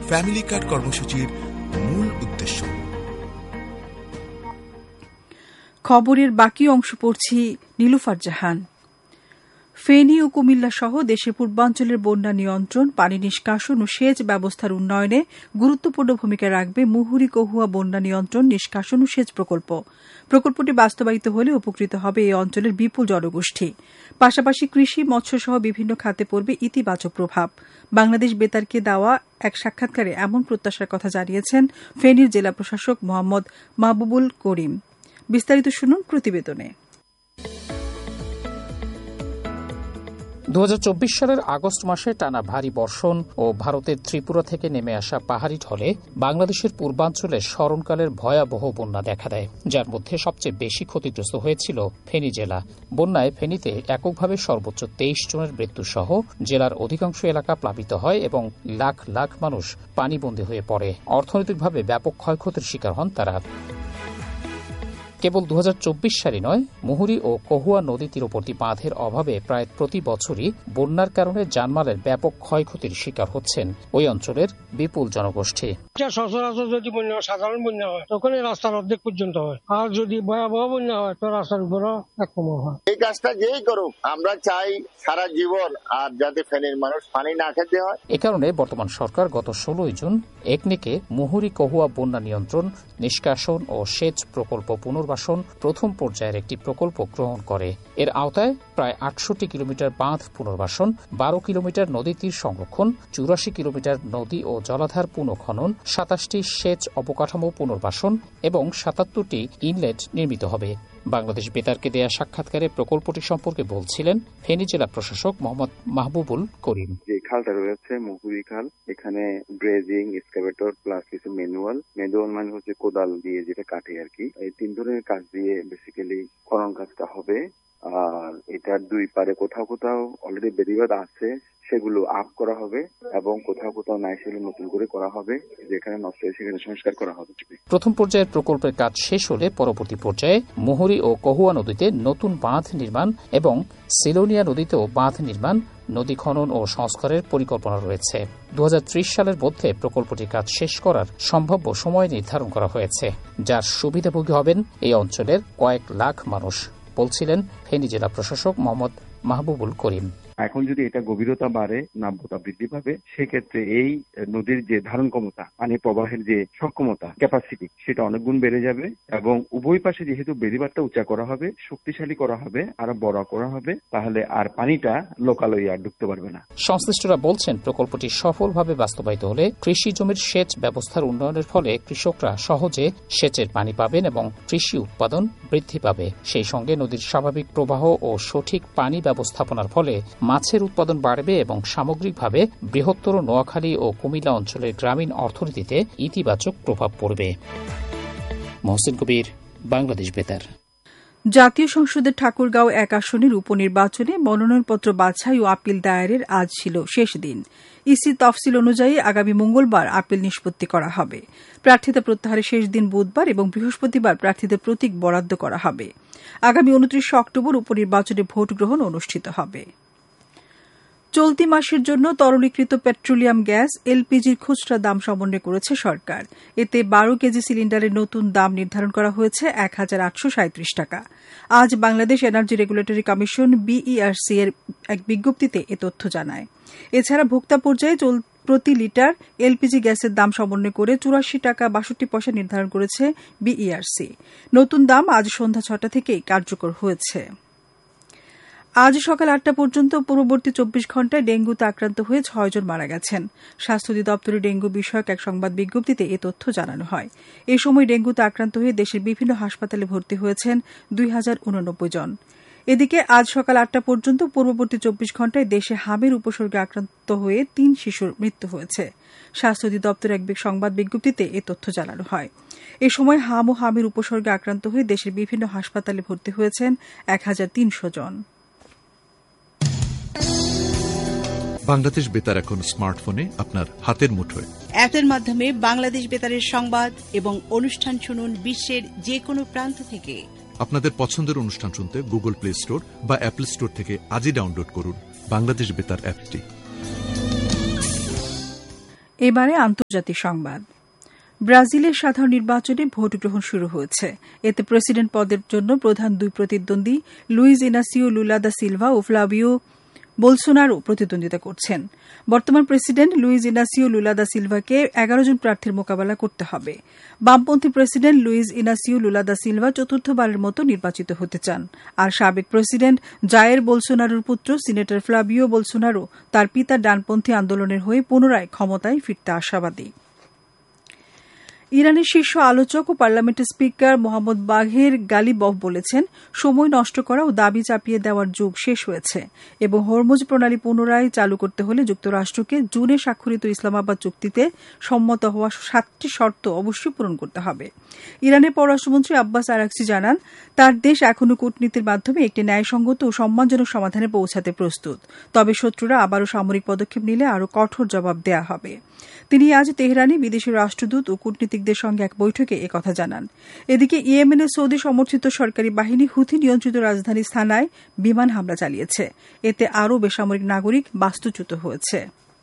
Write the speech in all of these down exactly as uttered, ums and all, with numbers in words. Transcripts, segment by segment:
Family card কর্মসূচির মূল উদ্দেশ্য। খবরের বাকি অংশ পড়ছি নীলুফার জাহান। ফেনী ও কুমিল্লা সহ দেশের পূর্বাঞ্চলের বন্যা নিয়ন্ত্রণ, পানি নিষ্কাশন ও সেচ ব্যবস্থার উন্নয়নে গুরুত্বপূর্ণ ভূমিকা রাখবে মুহুরী কহুয়া বন্যা নিয়ন্ত্রণ, নিষ্কাশন ও সেচ প্রকল্প। প্রকল্পটি বাস্তবায়িত হলে উপকৃত হবে এই অঞ্চলের বিপুল জনগোষ্ঠী। পাশাপাশি কৃষি, মৎস্যসহ বিভিন্ন খাতে পড়বে ইতিবাচক প্রভাব। বাংলাদেশ বেতারকে দেওয়া এক সাক্ষাৎকারে এমন প্রত্যাশার কথা জানিয়েছেন ফেনীর জেলা প্রশাসক মোহাম্মদ মাহবুবুল করিম। বিস্তারিত শুনুন প্রতিবেদনে। দু হাজার চব্বিশ সালের আগস্ট মাসে টানা ভারী বর্ষণ ও ভারতের ত্রিপুরা থেকে নেমে আসা পাহাড়ি ঢলে বাংলাদেশের পূর্বাঞ্চলে স্মরণকালের ভয়াবহ বন্যা দেখা দেয়, যার মধ্যে সবচেয়ে বেশি ক্ষতিগ্রস্ত হয়েছিল ফেনী জেলা। বন্যায় ফেনীতে এককভাবে সর্বোচ্চ তেইশ জনের মৃত্যুসহ জেলার অধিকাংশ এলাকা প্লাবিত হয় এবং লাখ লাখ মানুষ পানিবন্দী হয়ে পড়ে। অর্থনৈতিকভাবে ব্যাপক ক্ষয়ক্ষতির শিকার হন তারা। কেবল দু হাজার চব্বিশ সালই নয়, মুহুরী ও কহুয়া নদী তীরবর্তী বাঁধের অভাবে প্রায় প্রতি বছরই বন্যার কারণে জানমালের ব্যাপক ক্ষয়ক্ষতির শিকার হচ্ছেন ওই অঞ্চলের বিপুল জনগোষ্ঠী। সচরাচর যদি বন্যা সাধারণ বন্যা হয় তখন রাস্তার অর্ধেক পর্যন্ত হয়, আর যদি ভয়াবহ বন্যা হয় তো রাস্তার উপরও একরকম হয়। এই কাজটা যেই করুক, আমরা চাই সারা জীবন আর যাতে ফেনীর মানুষ পানি না খেতে হয়। এ কারণে বর্তমান সরকার গত ষোলোই জুন একনেকে মুহুরী কহুয়া বন্যা নিয়ন্ত্রণ, নিষ্কাশন ও সেচ প্রকল্প পুনর্বাসন প্রথম পর্যায়ের একটি প্রকল্প গ্রহণ করে। এর আওতায় প্রায় আটষট্টি কিলোমিটার বাঁধ পুনর্বাসন, বারো কিলোমিটার নদী তীর সংরক্ষণ, চুরাশি কিলোমিটার নদী ও জলাধার পুনঃখনন, সাতাশটি সেচ অবকাঠামো পুনর্বাসন এবং সাতাত্তরটি ইনলেট নির্মিত হবে। বাংলাদেশ বেতারকে দেয়া সাক্ষাৎকারে প্রকল্পটি সম্পর্কে বলছিলেন ফেনী জেলা প্রশাসক মোহাম্মদ মাহবুবুল করিম। যে খালটা রয়েছে মুহুরী খাল, এখানে ড্রেজিং, এক্সকাভেটর প্লাস কিছু ম্যানুয়াল ম্যানুয়াল মানে হচ্ছে কোদাল দিয়ে যেটা কাটে আর কি, এই তিন ধরনের কাজ দিয়ে বেসিক্যালি খনন কাজটা হবে। আর এটার দুই পারে কোথাও কোথাও অলরেডি বেড়িবাঁধ আছে, সেগুলো আপ করা হবে এবং কোথাও কোথাও নাই সেগুলো নতুন করে করা হবে, যেখানে নষ্ট হয়ে সেখানে সংস্কার করা হবে। প্রথম পর্যায়ের প্রকল্পের কাজ শেষ হলে পরবর্তী পর্যায়ে মুহুরী ও কহুয়া নদীতে নতুন বাঁধ নির্মাণ এবং সিলোনিয়া নদীতেও বাঁধ নির্মাণ, নদী খনন ও সংস্কারের পরিকল্পনা রয়েছে। দু হাজার ত্রিশ সালের মধ্যে প্রকল্পটির কাজ শেষ করার সম্ভাব্য সময় নির্ধারণ করা হয়েছে, যার সুবিধাভোগী হবেন এই অঞ্চলের কয়েক লাখ মানুষ, বলছিলেন ফেনী জেলা প্রশাসক মোহাম্মদ মাহবুবুল করিম। এখন যদি এটা গভীরতা বাড়ে, নাব্যতা বৃদ্ধি পাবে, সেক্ষেত্রে এই নদীর যে ধারণ ক্ষমতা, পানি প্রবাহের যে সক্ষমতা, ক্যাপাসিটি, সেটা অনেক গুণ বেড়ে যাবে এবং উভয় পাশে যেহেতু বেড়িবাঁধটা উঁচা করা হবে, শক্তিশালী করা হবে, আরো বড় করা হবে, তাহলে আর পানিটা লোকালয়ে আর ঢুকতে পারবে না। সংশ্লিষ্টরা বলছেন প্রকল্পটি সফলভাবে বাস্তবায়িত হলে কৃষি জমির সেচ ব্যবস্থার উন্নয়নের ফলে কৃষকরা সহজে সেচের পানি পাবেন এবং কৃষি উৎপাদন বৃদ্ধি পাবে। সেই সঙ্গে নদীর স্বাভাবিক প্রবাহ ও সঠিক পানি ব্যবস্থাপনার ফলে মাছের উৎপাদন বাড়বে এবং সামগ্রিকভাবে বৃহত্তর নোয়াখালী ও কুমিল্লা অঞ্চলের গ্রামীণ অর্থনীতিতে ইতিবাচক প্রভাব পড়বে। মহসিন কবির, বাংলাদেশ বেতার। জাতীয় সংসদের ঠাকুরগাঁও এক আসনের উপনির্বাচনে মনোনয়নপত্র বাছাই ও আপিল দায়েরের আজ ছিল শেষ দিন। ইসি তফসিল অনুযায়ী আগামী মঙ্গলবার আপিল নিষ্পত্তি করা হবে। প্রার্থিতা প্রত্যাহারের শেষ দিন বুধবার এবং বৃহস্পতিবার প্রার্থীদের প্রতীক বরাদ্দ করা হবে। আগামী উনত্রিশে অক্টোবর উপনির্বাচনে ভোট গ্রহণ অনুষ্ঠিত হবে। চলতি মাসের জন্য তরলীকৃত পেট্রোলিয়াম গ্যাস এলপিজির খুচরা দাম সমন্বয় করেছে সরকার। এতে বারো কেজি সিলিন্ডারের নতুন দাম নির্ধারণ করা হয়েছে এক হাজার আটশো সাঁত্রিশ টাকা। আজ Bangladesh energy regulatory commission BERC এর এক বিজ্ঞপ্তিতে এ তথ্য জানায়। এছাড়া ভোক্তা পর্যায়ে প্রতি লিটার এলপিজি গ্যাসের দাম সমন্বয় করে চুরাশি টাকা বাষট্টি পয়সা নির্ধারণ করেছে বিইআরসি। নতুন দাম আজ সন্ধ্যা ছটা থেকেই কার্যকর হয়েছে। আজ সকাল আটটা পর্যন্ত পূর্ববর্তী চব্বিশ ঘণ্টায় ডেঙ্গুতে আক্রান্ত হয়ে ছয়জন মারা গেছেন। স্বাস্থ্য অধিদপ্তরের ডেঙ্গু বিষয়ক এক সংবাদ বিজ্ঞপ্তিতে এ তথ্য জানানো হয়। এ সময় ডেঙ্গুতে আক্রান্ত হয়ে দেশের বিভিন্ন হাসপাতালে ভর্তি হয়েছেন দুই হাজার উননব্বই জন। এদিকে আজ সকাল আটটা পর্যন্ত পূর্ববর্তী চব্বিশ ঘণ্টায় দেশে হামের উপসর্গে আক্রান্ত হয়ে তিন শিশুর মৃত্যু হয়েছে। স্বাস্থ্য অধিদপ্তরের এক সংবাদ বিজ্ঞপ্তিতে এ তথ্য জানানো হয়। এ সময় হাম ও হামের উপসর্গে আক্রান্ত হয়ে দেশের বিভিন্ন হাসপাতালে ভর্তি হয়েছেন এক হাজার তিনশো জন। বাংলাদেশ বেতার এখন স্মার্টফোনে আপনার হাতের মুঠোয়। অ্যাপের মাধ্যমে বাংলাদেশ বেতারের সংবাদ এবং অনুষ্ঠান শুনুন বিশ্বের যে কোনো প্রান্ত থেকে। আপনাদের পছন্দের অনুষ্ঠান শুনতে গুগল প্লে স্টোর বা অ্যাপল স্টোর থেকে আজই ডাউনলোড করুন বাংলাদেশ বেতার অ্যাপটি। এবারে আন্তর্জাতিক সংবাদ। ব্রাজিলের সাধারণ নির্বাচনে ভোট গ্রহণ শুরু হয়েছে। এতে প্রেসিডেন্ট পদের জন্য প্রধান দুই প্রতিদ্বন্দ্বী Luiz Inacio Lula da Silva ও ফ্লাভিও বোলসোনারো প্রতিদ্বন্দ্বিতা করছেন। বর্তমান প্রেসিডেন্ট লুইজ ইনাসিও লুলা দা সিলভাকে এগারো জন প্রার্থীর মোকাবেলা করতে হবে। বামপন্থী president Luiz Inacio Lula da Silva চতুর্থবারের মতো নির্বাচিত হতে চান, আর সাবেক প্রেসিডেন্ট জায়ের বোলসোনারোর পুত্র সিনেটর ফ্লাভিও বোলসোনারো তার পিতার ডানপন্থী আন্দোলনের হয়ে পুনরায় ক্ষমতায় ফিরতে আশাবাদী। ইরানের শীর্ষ আলোচক ও পার্লামেন্টের স্পিকার মোহাম্মদ বাঘের গালিবফ বলেছেন, সময় নষ্ট করা ও দাবি চাপিয়ে দেওয়ার যুগ শেষ হয়েছে এবং হরমুজ প্রণালী পুনরায় চালু করতে হলে যুক্তরাষ্ট্রকে জুনে স্বাক্ষরিত ইসলামাবাদ চুক্তিতে সম্মত হওয়া সাতটি শর্ত অবশ্যই পূরণ করতে হবে। ইরানের পররাষ্ট্রমন্ত্রী আব্বাস আরাকচি জানান, তার দেশ এখনও কূটনীতির মাধ্যমে একটি ন্যায়সঙ্গত ও সম্মানজনক সমাধানে পৌঁছাতে প্রস্তুত, তবে শত্রুরা আবারও সামরিক পদক্ষেপ নিলে আরও কঠোর জবাব দেওয়া হবে। তিনি আজ তেহরানে বিদেশি রাষ্ট্রদূত ও কূটনীতিকদের সঙ্গে এক বৈঠকে একথা জানান। এদিকে ইয়েমেনের সৌদি সমর্থিত সরকারি বাহিনী হুথি নিয়ন্ত্রিত রাজধানী সানায় বিমান হামলা চালিয়েছে। এতে আরও বেসামরিক নাগরিক বাস্তুচ্যুত হয়েছে।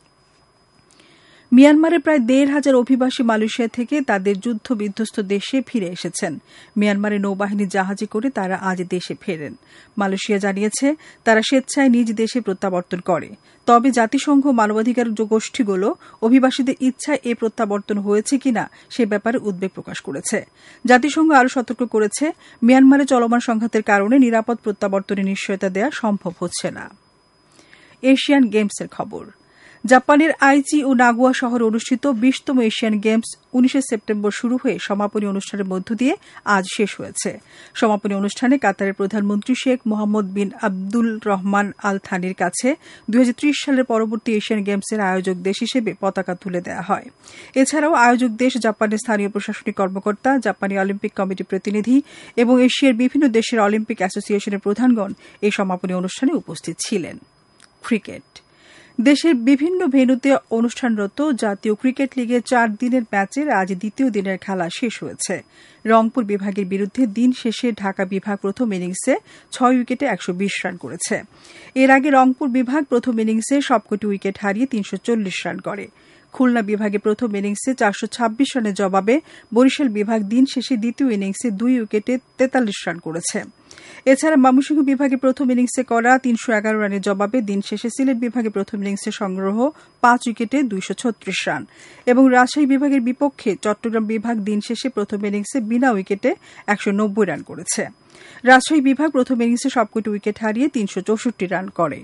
মিয়ানমারে প্রায় দেড় হাজার অভিবাসী মালয়েশিয়া থেকে তাদের যুদ্ধ বিধ্বস্ত দেশে ফিরে এসেছেন। মিয়ানমারে নৌবাহিনীর জাহাজে করে তারা আজ দেশে ফেরেন। মালয়েশিয়া জানিয়েছে তারা স্বেচ্ছায় নিজ দেশে প্রত্যাবর্তন করে, তবে জাতিসংঘ মানবাধিকার গোষ্ঠীগুলো অভিবাসীদের ইচ্ছায় এ প্রত্যাবর্তন হয়েছে কিনা সে ব্যাপারে উদ্বেগ প্রকাশ করেছে। জাতিসংঘ আরও সতর্ক করেছে, মিয়ানমারে চলমান সংঘাতের কারণে নিরাপদ প্রত্যাবর্তনের নিশ্চয়তা দেওয়া সম্ভব হচ্ছে না। এশিয়ান গেমসের খবর। জাপানের আইচি ও নাগোয়া শহরে অনুষ্ঠিত বিশতম এশিয়ান গেমস উনিশে সেপ্টেম্বর শুরু হয়ে সমাপনী অনুষ্ঠানের মধ্য দিয়ে আজ শেষ হয়েছে। সমাপনী অনুষ্ঠানে কাতারের প্রধানমন্ত্রী শেখ মোহাম্মদ বিন আব্দুল রহমান আল থানির কাছে দুই হাজার ত্রিশ সালের পরবর্তী এশিয়ান গেমসের আয়োজক দেশ হিসেবে পতাকা তুলে দেওয়া হয়। এছাড়াও আয়োজক দেশ জাপানের স্থানীয় প্রশাসনিক কর্মকর্তা, জাপানি অলিম্পিক কমিটির প্রতিনিধি এবং এশিয়ার বিভিন্ন দেশের অলিম্পিক অ্যাসোসিয়েশনের প্রধানগণ এই সমাপনী অনুষ্ঠানে উপস্থিত ছিলেন। ক্রিকেট। দেশের বিভিন্ন ভেন্যুতে অনুষ্ঠানরত জাতীয় ক্রিকেট লিগের চার দিনের ম্যাচের আজ দ্বিতীয় দিনের খেলা শেষ হয়েছে। রংপুর বিভাগের বিরুদ্ধে দিন শেষে ঢাকা বিভাগ প্রথম ইনিংসে ছয় উইকেটে একশো বিশ রান করেছে। এর আগে রংপুর বিভাগ প্রথম ইনিংসে সবকটি উইকেট হারিয়ে তিনশো চল্লিশ রান করে। খুলনা বিভাগে প্রথম ইনিংসে চারশো ছাব্বিশ রানের জবাবে বরিশাল বিভাগ দিন শেষে দ্বিতীয় ইনিংসে দুই উইকেটে তেতাল্লিশ রান করেছে। এছাড়া ময়মনসিংহ বিভাগে প্রথম ইনিংসে করা তিনশো এগারো রানের জবাবে দিন শেষে সিলেট বিভাগে প্রথম ইনিংসে সংগ্রহ পাঁচ উইকেটে দুইশো ছত্রিশ রান এবং রাজশাহী বিভাগের বিপক্ষে চট্টগ্রাম বিভাগ দিন শেষে প্রথম ইনিংসে বিনা উইকেটে একশো নব্বই রান করেছে। রাজশাহী বিভাগ প্রথম ইনিংসে সবকটি উইকেট হারিয়ে তিনশো চৌষট্টি রান করে।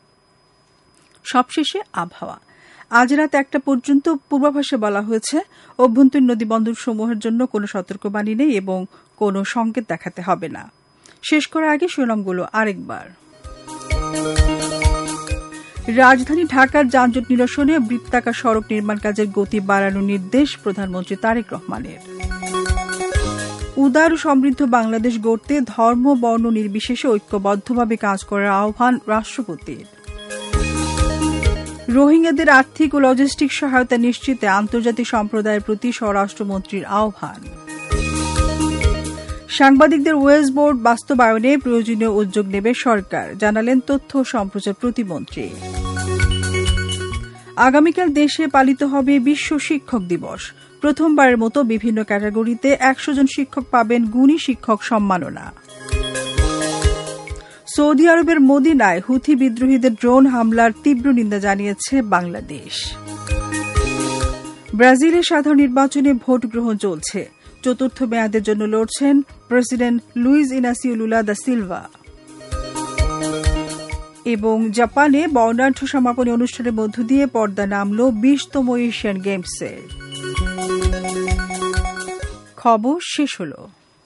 সবশেষে আবহাওয়া। আজ রাত একটা পর্যন্ত পূর্বাভাসে বলা হয়েছে অভ্যন্তরীণ নদী বন্দরসমূহের জন্য কোনো সতর্কবাণী নেই এবং কোনো সংকেত দেখাতে হবে না। শেষ করার আগে শিরোনামগুলো আরেকবার। রাজধানী ঢাকার যানজট নিরসনে বৃত্তাকার সড়ক নির্মাণ কাজের গতি বাড়ানোর নির্দেশ প্রধানমন্ত্রী তারেক রহমানের। উদার ও সমৃদ্ধ বাংলাদেশ গড়তে ধর্ম বর্ণ নির্বিশেষে ঐক্যবদ্ধভাবে কাজ করার আহ্বান রাষ্ট্রপতির। রোহিঙ্গাদের আর্থিক ও লজিস্টিক সহায়তা নিশ্চিতে আন্তর্জাতিক সম্প্রদায়ের প্রতি স্বরাষ্ট্রমন্ত্রীর আহ্বান। সাংবাদিকদের ওয়েজ বোর্ড বাস্তবায়নে প্রয়োজনীয় উদ্যোগ নেবে সরকার, জানালেন তথ্য ও সম্প্রচার প্রতিমন্ত্রী। আগামীকাল দেশে পালিত হবে বিশ্ব শিক্ষক দিবস। প্রথমবারের মতো বিভিন্ন ক্যাটাগরিতে একশো জন শিক্ষক পাবেন গুণী শিক্ষক সম্মাননা। সৌদি আরবের মদিনায় হুথি বিদ্রোহীদের ড্রোন হামলার তীব্র নিন্দা জানিয়েছে বাংলাদেশ। ব্রাজিলের সাধারণ নির্বাচনে ভোট গ্রহণ চলছে। চতুর্থ মেয়াদের জন্য লড়ছেন president Luiz Inacio Lula da Silva. এবং জাপানে বর্ণাঢ্য সমাপনী অনুষ্ঠানের মধ্য দিয়ে পর্দা নামল বিশতম এশিয়ান গেমসের। খবর শেষ হল।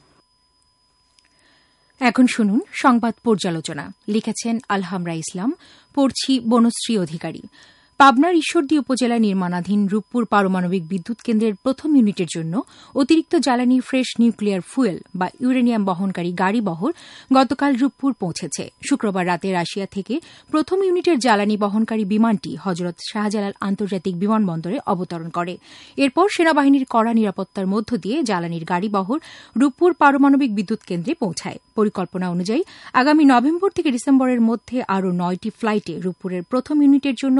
এখন শুনুন সংবাদ পর্যালোচনা। লিখেছেন আলহামরা ইসলাম, পড়ছি বনশ্রী অধিকারী। পাবনার ঈশ্বরদী উপজেলায় নির্মাণাধীন রূপপুর পারমাণবিক বিদ্যুৎ কেন্দ্রের প্রথম ইউনিটের জন্য অতিরিক্ত জ্বালানি ফ্রেশ নিউক্লিয়ার ফুয়েল বা ইউরেনিয়াম বহনকারী গাড়ি বহর গতকাল রূপপুর পৌঁছেছে। শুক্রবার রাতে রাশিয়া থেকে প্রথম ইউনিটের জ্বালানি বহনকারী বিমানটি হজরত শাহজালাল আন্তর্জাতিক বিমানবন্দরে অবতরণ করে। এরপর সেনাবাহিনীর কড়া নিরাপত্তার মধ্য দিয়ে জ্বালানির গাড়ি বহর রূপপুর পারমাণবিক বিদ্যুৎ কেন্দ্রে পৌঁছায়। পরিকল্পনা অনুযায়ী আগামী নভেম্বর থেকে ডিসেম্বরের মধ্যে আরও নয়টি ফ্লাইটে রূপপুরের প্রথম ইউনিটের জন্য অতিরিক্ত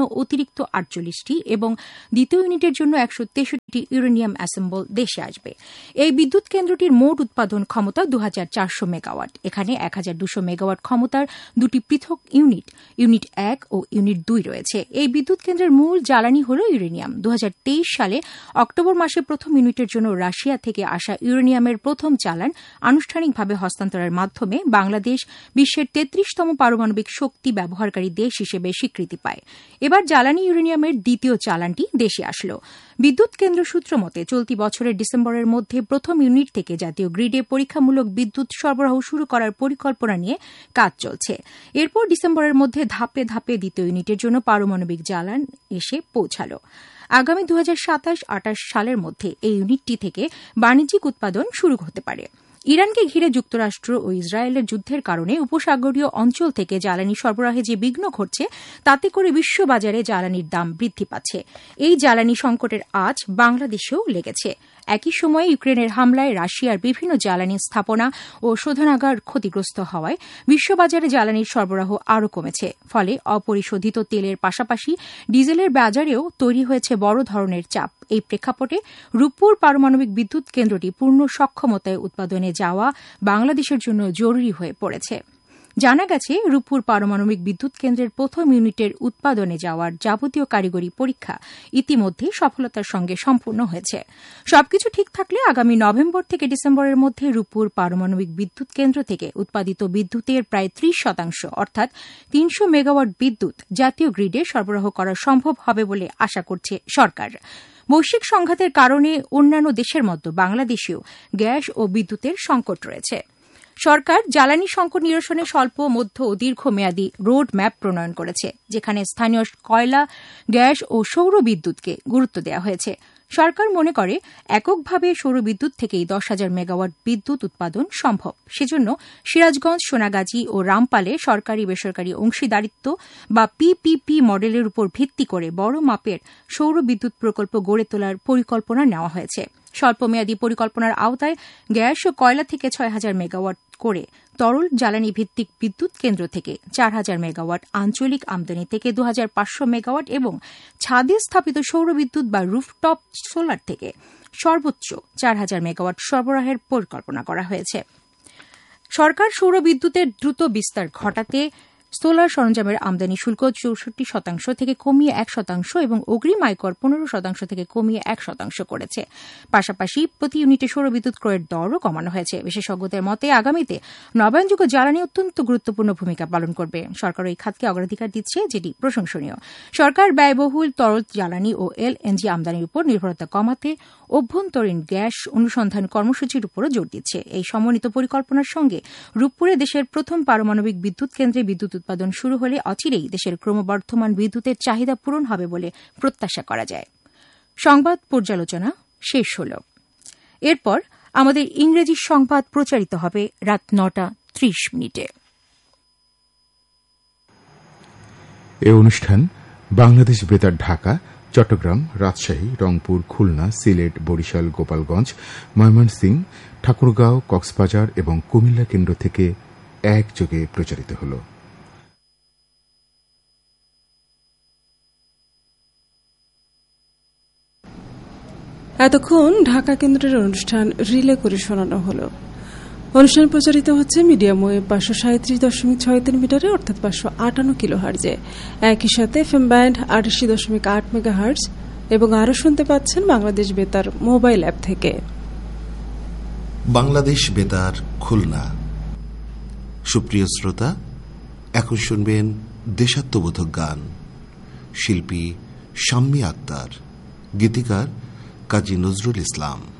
অতিরিক্ত আটচল্লিশটি এবং দ্বিতীয় ইউনিটের জন্য একশো তেষট্টি ইউরেনিয়াম অ্যাসেম্বল দেশে আসবে। এই বিদ্যুৎ কেন্দ্রটির মোট উৎপাদন ক্ষমতা দু হাজার চারশো মেগাওয়াট। এখানে এক হাজার দুশো মেগাওয়াট ক্ষমতার দুটি পৃথক ইউনিট, ইউনিট এক ও ইউনিট দুই রয়েছে। এই বিদ্যুৎ কেন্দ্রের মূল জ্বালানি হল ইউরেনিয়াম। দু হাজার তেইশ সালে অক্টোবর মাসে প্রথম ইউনিটের জন্য রাশিয়া থেকে আসা ইউরেনিয়ামের প্রথম চালান আনুষ্ঠানিকভাবে হস্তান্তরের মাধ্যমে বাংলাদেশ বিশ্বের তেত্রিশতম পারমাণবিক শক্তি ব্যবহারকারী দেশ হিসেবে স্বীকৃতি পায়। এবার জ্বালানি ইউরেনিয়ামের দ্বিতীয় চালানটি দেশে আসলো। বিদ্যুৎ কেন্দ্র সূত্র মতে চলতি বছরের ডিসেম্বরের মধ্যে প্রথম ইউনিট থেকে জাতীয় গ্রিডে পরীক্ষামূলক বিদ্যুৎ সরবরাহ শুরু করার পরিকল্পনা নিয়ে কাজ চলছে। এরপর ডিসেম্বরের মধ্যে ধাপে ধাপে দ্বিতীয় ইউনিটের জন্য পারমাণবিক জ্বালান এসে পৌঁছাল। আগামী দু হাজার সাতাশ আটাশ সালের মধ্যে এই ইউনিটটি থেকে বাণিজ্যিক উৎপাদন শুরু হতে পারে। ইরানকে ঘিরে যুক্তরাষ্ট্র ও ইসরায়েলের যুদ্ধের কারণে উপসাগরীয় অঞ্চল থেকে জ্বালানি সরবরাহে যে বিঘ্ন ঘটছে, তাতে করে বিশ্ববাজারে জ্বালানির দাম বৃদ্ধি পাচ্ছে। এই জ্বালানি সংকটের আঁচ বাংলাদেশেও লেগেছে। একই সময়ে ইউক্রেনের হামলায় রাশিয়ার বিভিন্ন জ্বালানি স্থাপনা ও শোধনাগার ক্ষতিগ্রস্ত হওয়ায় বিশ্ববাজারে জ্বালানির সরবরাহ আরও কমেছে। ফলে অপরিশোধিত তেলের পাশাপাশি ডিজেলের বাজারেও তৈরি হয়েছে বড় ধরনের চাপ। এই প্রেক্ষাপটে রূপপুর পারমাণবিক বিদ্যুৎ কেন্দ্রটি পূর্ণ সক্ষমতায় উৎপাদনে যাওয়া বাংলাদেশের জন্য জরুরি হয়ে পড়েছে। জানা গেছে, রূপপুর পারমাণবিক বিদ্যুৎ কেন্দ্রের প্রথম ইউনিটের উৎপাদনে যাওয়ার যাবতীয় কারিগরি পরীক্ষা ইতিমধ্যে সফলতার সঙ্গে সম্পূর্ণ হয়েছে। সবকিছু ঠিক থাকলে আগামী নভেম্বর থেকে ডিসেম্বরের মধ্যে রূপপুর পারমাণবিক বিদ্যুৎ কেন্দ্র থেকে উৎপাদিত বিদ্যুতের প্রায় ত্রিশ শতাংশ অর্থাৎ তিনশো মেগাওয়াট বিদ্যুৎ জাতীয় গ্রিডে সরবরাহ করা সম্ভব হবে বলে আশা করছে সরকার। বৈশ্বিক সংঘাতের কারণে অন্যান্য দেশের মতো বাংলাদেশেও গ্যাস ও বিদ্যুতের সংকট রয়েছে। সরকার জ্বালানি সংকট নিরসনে স্বল্প, মধ্য ও দীর্ঘমেয়াদী রোড ম্যাপ প্রণয়ন করেছে, যেখানে স্থানীয় কয়লা, গ্যাস ও সৌর বিদ্যুৎকে গুরুত্ব দেওয়া হয়েছে। সরকার মনে করে এককভাবে সৌরবিদ্যুৎ থেকেই দশ হাজার মেগাওয়াট বিদ্যুৎ উৎপাদন সম্ভব। সেজন্য সিরাজগঞ্জ, সোনাগাজী ও রামপালে সরকারি বেসরকারি অংশীদারিত্ব বা পিপিপি মডেলের উপর ভিত্তি করে বড় মাপের সৌর বিদ্যুৎ প্রকল্প গড়ে তোলার পরিকল্পনা নেওয়া হয়েছে। স্বল্পমেয়াদী পরিকল্পনার আওতায় গ্যাস ও কয়লা থেকে ছয় হাজার মেগাওয়াট করে, তরল জ্বালানি ভিত্তিক বিদ্যুৎ কেন্দ্র থেকে চার হাজার মেগাওয়াট, আঞ্চলিক আমদানি থেকে দু হাজার পাঁচশো মেগাওয়াট এবং ছাদে স্থাপিত সৌর বিদ্যুৎ বা রুফটপ সোলার থেকে সর্বোচ্চ চার হাজার মেগাওয়াট সরবরাহের পরিকল্পনা করা হয়েছে। সরকার সৌর বিদ্যুতের দ্রুত বিস্তার ঘটাতে সোলার সরঞ্জামের আমদানি শুল্ক চৌষট্টি শতাংশ থেকে কমিয়ে এক শতাংশ এবং অগ্রিম আয়কর পনেরো শতাংশ থেকে কমিয়ে এক শতাংশ করেছে। পাশাপাশি প্রতি ইউনিটে সৌরবিদ্যুৎ ক্রয়ের দরও কমানো হয়েছে। বিশেষজ্ঞদের মতে আগামীতে নবায়নযোগ্য জ্বালানি অত্যন্ত গুরুত্বপূর্ণ ভূমিকা পালন করবে। সরকার এই খাতকে অগ্রাধিকার দিচ্ছে, যেটি প্রশংসনীয়। সরকার ব্যয়বহুল তরল জ্বালানি ও এলএনজি আমদানির উপর নির্ভরতা কমাতে অভ্যন্তরীণ গ্যাস অনুসন্ধান কর্মসূচির উপরও জোর দিচ্ছে। এই সমন্বিত পরিকল্পনার সঙ্গে রূপপুরে দেশের প্রথম পারমাণবিক বিদ্যুৎ কেন্দ্রে বিদ্যুৎ উৎপাদন শুরু হলে অচিরেই দেশের ক্রমবর্ধমান বিদ্যুতের চাহিদা পূরণ হবে বলে প্রত্যাশা করা যায়। সংবাদ পর্যালোচনা শেষ হল। এরপর আমাদের ইংরেজি সংবাদ প্রচারিত হবে রাত নটা ত্রিশ মিনিটে। এই অনুষ্ঠান বাংলাদেশ বেতার ঢাকা, চট্টগ্রাম, রাজশাহী, রংপুর, খুলনা, সিলেট, বরিশাল, গোপালগঞ্জ, ময়মনসিংহ, ঠাকুরগাঁও, কক্সবাজার এবং কুমিল্লা কেন্দ্র থেকে একযোগে প্রচারিত হল। এতক্ষণ ঢাকা কেন্দ্রের অনুষ্ঠান রিলে করে শোনানো হল। অনুষ্ঠান প্রচারিত হচ্ছে মিডিয়াম ওয়েভ পাঁচশো সাঁত্রিশ দশমিক ছয় তিন মিটারে অর্থাৎ পাঁচশো আটান্ন কিলো হার্জে, একই সাথে এফএম ব্যান্ড আটাশি দশমিক আট মেগা হার্জ এবং আরও শুনতে পাচ্ছেন বাংলাদেশ বেতার মোবাইল অ্যাপ থেকে। বাংলাদেশ বেতার খুলনা। সুপ্রিয় শ্রোতা, এখন শুনবেন দেশাত্মবোধক গান। শিল্পী শাম্মী আক্তার, গীতিকার কাজী নজরুল ইসলাম।